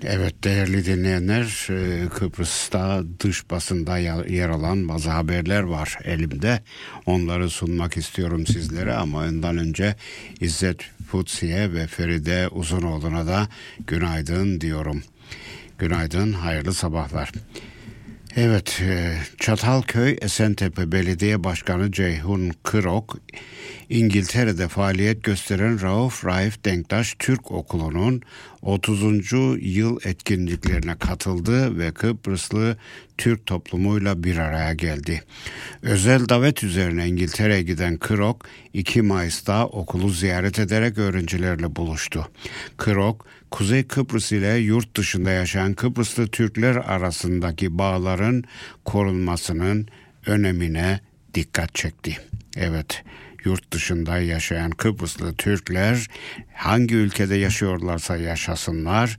Evet değerli dinleyenler, Kıbrıs'ta dış basında yer alan bazı haberler var elimde. Onları sunmak istiyorum sizlere ama ondan önce İzzet Futsi'ye ve Feride Uzunoğlu'na da günaydın diyorum. Günaydın, hayırlı sabahlar. Evet, Çatalköy Esentepe Belediye Başkanı Ceyhun Kırok, İngiltere'de faaliyet gösteren Raif Denktaş Türk Okulu'nun 30. yıl etkinliklerine katıldı ve Kıbrıslı Türk toplumuyla bir araya geldi. Özel davet üzerine İngiltere'ye giden Kırok, 2 Mayıs'ta okulu ziyaret ederek öğrencilerle buluştu. Kırok, Kuzey Kıbrıs ile yurt dışında yaşayan Kıbrıslı Türkler arasındaki bağların korunmasının önemine dikkat çekti. Evet, yurt dışında yaşayan Kıbrıslı Türkler hangi ülkede yaşıyorlarsa yaşasınlar,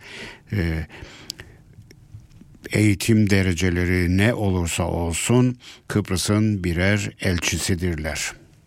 eğitim dereceleri ne olursa olsun Kıbrıs'ın birer elçisidirler.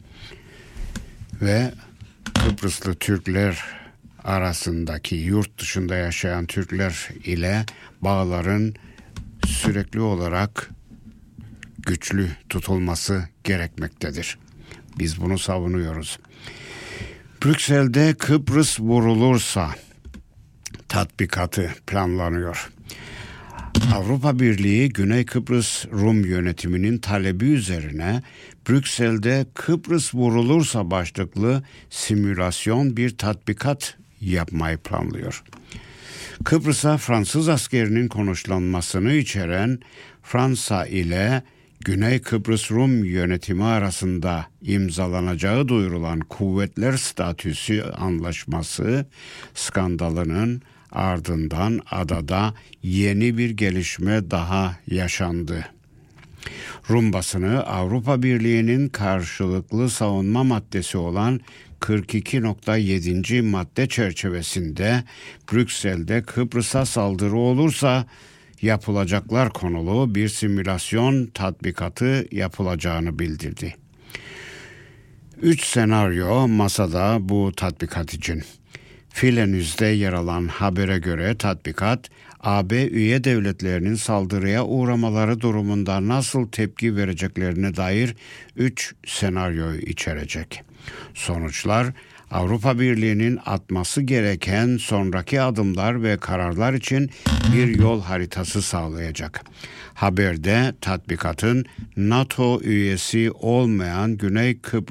Ve Kıbrıslı Türkler arasındaki yurt dışında yaşayan Türkler ile bağların sürekli olarak güçlü tutulması gerekmektedir. Biz bunu savunuyoruz. Brüksel'de Kıbrıs vurulursa tatbikatı planlanıyor. Avrupa Birliği Güney Kıbrıs Rum yönetiminin talebi üzerine Brüksel'de Kıbrıs vurulursa başlıklı simülasyon bir tatbikat yapmayı planlıyor. Kıbrıs'a Fransız askerinin konuşlanmasını içeren Fransa ile Güney Kıbrıs Rum yönetimi arasında imzalanacağı duyurulan Kuvvetler Statüsü Anlaşması skandalının ardından adada yeni bir gelişme daha yaşandı. Rum basını Avrupa Birliği'nin karşılıklı savunma maddesi olan 42.7. madde çerçevesinde Brüksel'de Kıbrıs'a saldırı olursa yapılacaklar konulu bir simülasyon tatbikatı yapılacağını bildirdi. 3 senaryo masada bu tatbikat için. Filenüz'de yer alan habere göre tatbikat, AB üye devletlerinin saldırıya uğramaları durumunda nasıl tepki vereceklerine dair 3 senaryoyu içerecek. Sonuçlar, Avrupa Birliği'nin atması gereken sonraki adımlar ve kararlar için bir yol haritası sağlayacak. Haberde tatbikatın NATO üyesi olmayan Güney Kıbrıs